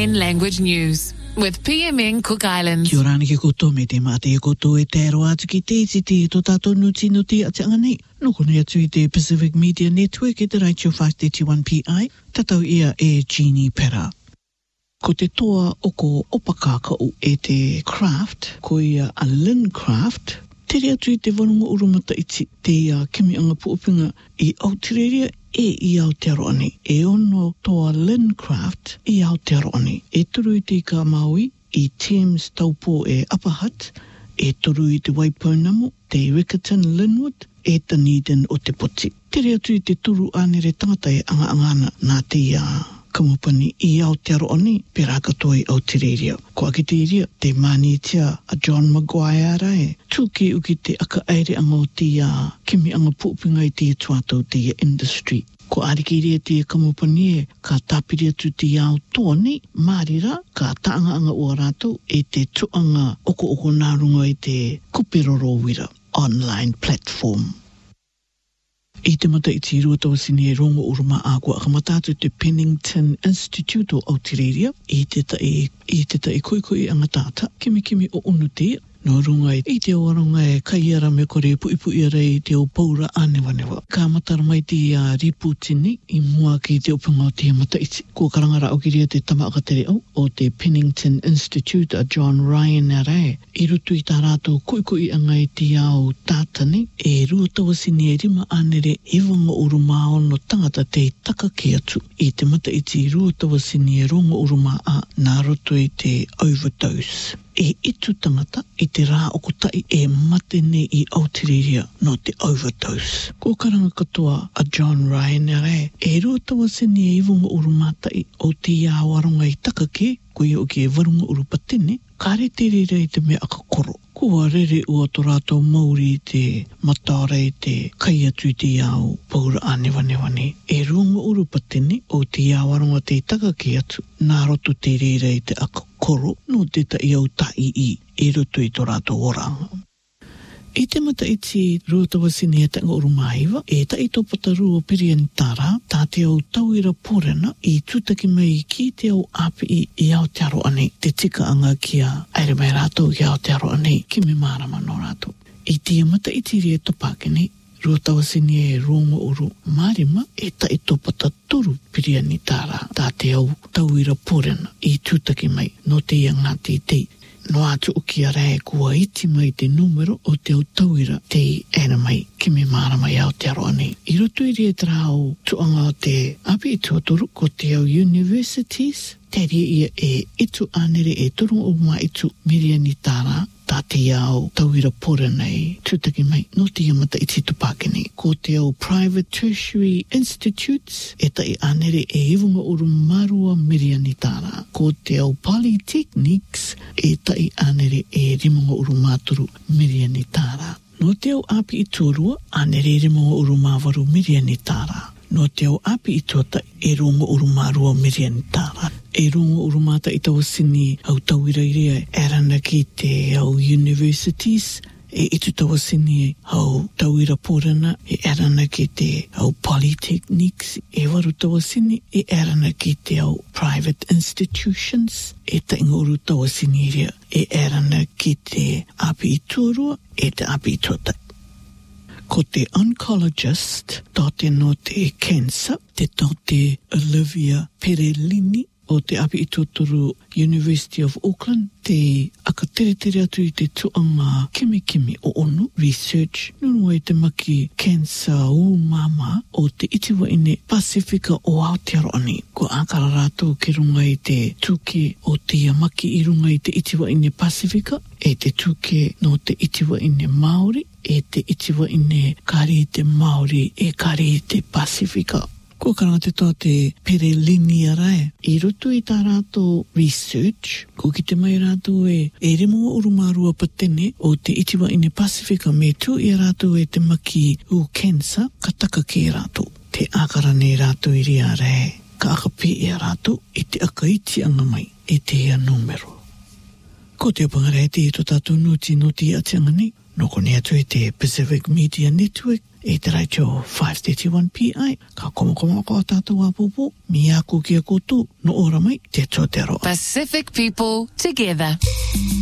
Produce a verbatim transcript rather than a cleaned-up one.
M Language News with P M N Cook Islands. Kia ora ni ke koutou me te mate e koutou e te aroa atu ki te iti te to tātou nuti nuti ati anga nei. Noko nei atu i te Pacific Media Network e te Raichio five thirty-one P I, tatau ia e Jeannie Pera. Ko te toa o ko opakākau e te craft, ko ia a Lynn Craft, tere atu i te whanunga urumata iti te uh, kimi anga puupinga i Aotearoa e i Aotearoa nei. E ono toa Lynn Craft i Aotearoa nei. E turu i te ka Maui i Thames Taupo e Upper Hutt, e turu i te Waipounamu, te Riccarton Linwood, e Dunedin o te poti. Tere atu i te turu anere tangata e anga angana nā te uh, kamupani i Aotearoa nei, pera katoa i Aotearoa. Ko ake te iria, te manitia a John Maguire rai, tūke uki te aka aere anga o te uh, kimi anga puupinga i te tuatau te industry. Ko ariki iria te kamupani e, ka tāpiri atu te ao toa nei, mārira, ka taanga anga ua rātou e te tuanga oko oko nārunga i te kuperoro wira, online platform. I te mata i te rua tawasini e rongo uruma a kua akamatatu te Pennington Institute o Aotearoa i te ta i, i te ta i koikoi anga tāta, kimi kimi o unu te, no runga i te oaronga e kaiara me kore pui pui rei te o paura anewa newa. Ka matara mai te uh, riputini i mua ki te opunga o te mata iti. Ko karangara au kiria te tama akatere au o te Pennington Institute a John Ryan rei. I rutu i tā rātou koikoi anga i te ao tātani e rua tawasini e rima anere e wanga uruma ono tangata te taka ke atu. I te mata iti rua tawasini e rongo uruma a nā roto i te overdose. E itu tangata i te rā okotai e mate nei i Aotearoa no te overdose. Ko karanga katoa a John Ryan rei, e rua tawasini e iwunga urumatai o te awaronga i takake, ko i o ke warunga urupatene, ka re te rere i te mea aka koro. Kua rere ua tō rātou Māori i te matara i te kai atu i te ao paura anewa newa ne. E runga urupatene o te awaronga te takake atu, nā roto te rere i te aka koro no te ta i au tai i e roto i tō rātou oranga. I te mata i te rua tawasini e tanga urumaiwa, e ta i tō pataru o Piriantara, tā te au tauira porena, i tūtaki mai ki te au api i, i Aotearoa nei, te tika anga kia aere mai rātou i Aotearoa nei, ki me marama no rātou. I te mata i te rea topake nei, rua tawasini e rongo uru marima, e ta i tō pataturu Piriantara, tā te au tauira porena, i tūtaki mai, no te iangati tei. No atu o kia rei kua iti mai te numero o te au tauira te ena mai ki me mara mai Aotearoa nei. I roto i rea trao tuanga o te api i tuatoru ko te au universities, te rea ia e itu anere e toru o ma itu Miriani Tara, tā te au tauira pora nei, tūtaki mai, no te iamata i te tupake nei. Ko te au private tertiary institutes, e ta i anere e iwunga uru marua Miriani Tara. Ko te au polytechnics, e ta i anere e rimunga uru māturu Miriani Tara. No te au api i tūrua, anere e rimunga uru māwaru Miriani Tara. No te au api i tuata e rongo uru marua Miriani Tara. E rongo urumata i tawasini au tauira i rea erana ki te au universities, e itu tawasini au tauira porana e erana ki te au polytechnics, e waru tawasini e erana ki te au private institutions, e ta ingoru tawasini i rea e erana ki te api i tūrua e te api i tuata. Ko te oncologist, tō te no te cancer, te tō te Olivia Perellini, o te api i tōtoru University of Auckland, te aka tere tere atu i te tuanga kimi kimi o onu, research, nunua i te maki cancer u mama o te itiwa ine Pasifika o Aotearoa nei. Ko ākara rātou ki runga i te tūke o te maki i runga i te itiwa ine Pasifika, e te tūke no te itiwa ine Māori, e te itiwa ine kari te Māori, e kari te Pasifika. Ko karanga te toa te Perellini rai. I roto i tā rātou research, ko ki te mai rātou e e remo urumarua patene o te itiwa ine Pasifika me tu i rātou e te maki u cancer, ka taka ke rātou. Te ākara nei rātou i ria rai. Ka aka pe e rātou i te aka iti anga mai e te ia numero. Ko te apangare te i to tātou nuti nuti ati anga nei. Noko ne atu i te Pacific Media Network e te raitio five thirty-one P I. Ka komo-komo ko tātou a pupu, mi aku ki a kutu, no ora mai te tōtero. Pacific people together.